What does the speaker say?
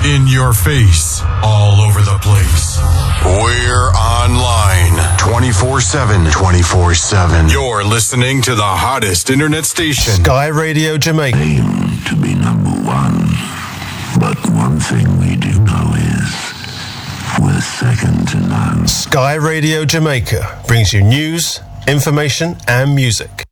In your face, all over the place. We're online 24/7. 24/7. You're listening to the hottest internet station, Sky Radio Jamaica. Aim to be number one. But one thing we do know is we're second to none. Sky Radio Jamaica brings you news, information, and music.